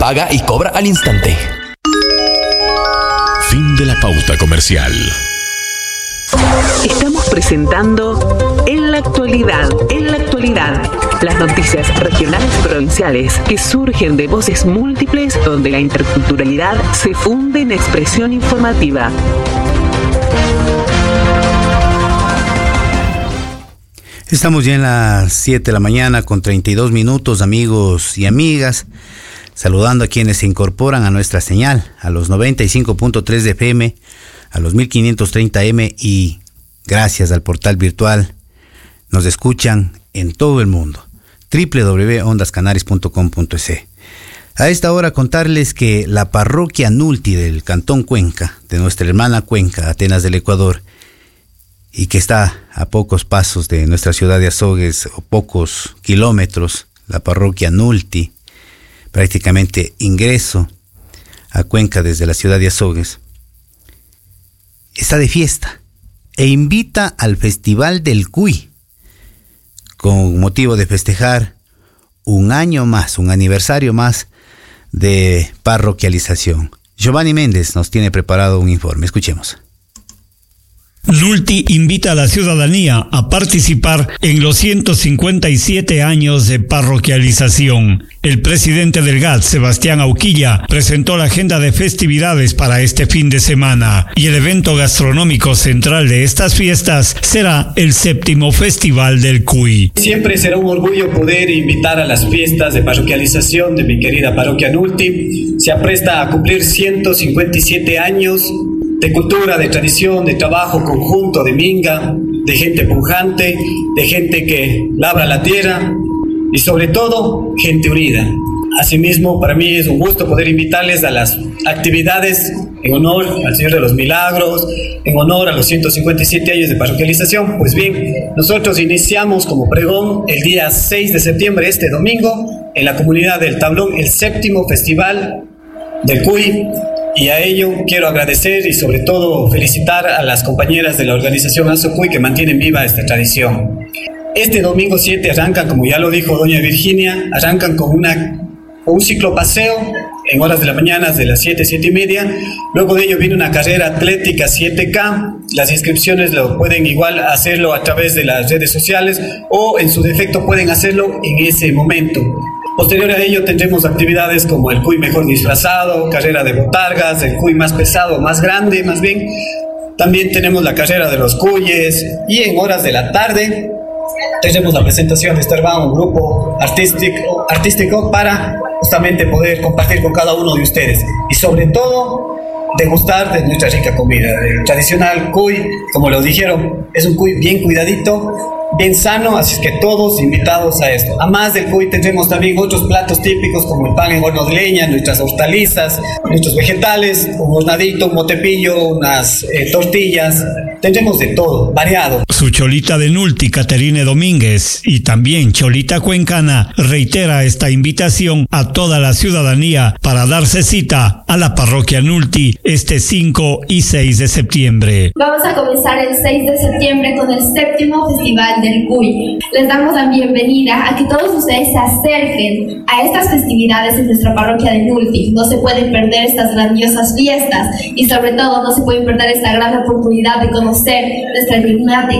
paga y cobra al instante. Fin de la pauta comercial. Estamos presentando En la Actualidad. En la Actualidad, las noticias regionales y provinciales que surgen de voces múltiples donde la interculturalidad se funde en expresión informativa. Estamos ya en las 7 de la mañana con 32 minutos, amigos y amigas. Saludando a quienes se incorporan a nuestra señal, a los 95.3 de FM, a los 1530M y gracias al portal virtual nos escuchan en todo el mundo. www.ondascanaris.com.es. A esta hora contarles que la parroquia Nulti del Cantón Cuenca, de nuestra hermana Cuenca, Atenas del Ecuador, y que está a pocos pasos de nuestra ciudad de Azogues, o pocos kilómetros, la parroquia Nulti, prácticamente ingreso a Cuenca desde la ciudad de Azogues, está de fiesta e invita al Festival del Cuy con motivo de festejar un año más, un aniversario más de parroquialización. Giovanni Méndez nos tiene preparado un informe, escuchemos. Nulti invita a la ciudadanía a participar en los 157 años de parroquialización. El presidente del GAT, Sebastián Auquilla, presentó la agenda de festividades para este fin de semana y el evento gastronómico central de estas fiestas será el 7º Festival del Cuy. Siempre será un orgullo poder invitar a las fiestas de parroquialización de mi querida parroquia Nulti. Se apresta a cumplir 157 años de cultura, de tradición, de trabajo conjunto, de minga, de gente pujante, de gente que labra la tierra y sobre todo, gente unida. Asimismo, para mí es un gusto poder invitarles a las actividades en honor al Señor de los Milagros, en honor a los 157 años de parroquialización. Pues bien, nosotros iniciamos como pregón el día 6 de septiembre, este domingo, en la comunidad del Tablón, el 7º Festival del Cuy. Y a ello quiero agradecer y sobre todo felicitar a las compañeras de la organización Azocuy que mantienen viva esta tradición. Este domingo 7 arrancan, como ya lo dijo doña Virginia, arrancan con un ciclopaseo en horas de la mañana, de las 7, 7 y media. Luego de ello viene una carrera atlética 7K. Las inscripciones lo pueden igual hacerlo a través de las redes sociales o en su defecto pueden hacerlo en ese momento. Posterior a ello tendremos actividades como el cuy mejor disfrazado, carrera de botargas, el cuy más pesado, más grande, más bien. También tenemos la carrera de los cuyes y en horas de la tarde tendremos la presentación de Starban, un grupo artístico para justamente poder compartir con cada uno de ustedes y sobre todo degustar de nuestra rica comida. El tradicional cuy, como lo dijeron, es un cuy bien cuidadito, bien sano, así es que todos invitados a esto. Además del cuy tendremos también otros platos típicos como el pan en horno de leña, nuestras hortalizas, nuestros vegetales, un hornadito, un motepillo, unas tortillas. Tendremos de todo, variado. Su cholita de Nulti, Caterine Domínguez, y también cholita cuencana, reitera esta invitación a toda la ciudadanía para darse cita a la parroquia Nulti este 5 y 6 de septiembre. Vamos a comenzar el 6 de septiembre con el 7º Festival del Cuy. Les damos la bienvenida a que todos ustedes se acerquen a estas festividades en nuestra parroquia de Nulti. No se pueden perder estas grandiosas fiestas y sobre todo no se pueden perder esta gran oportunidad de conocer nuestra emblemática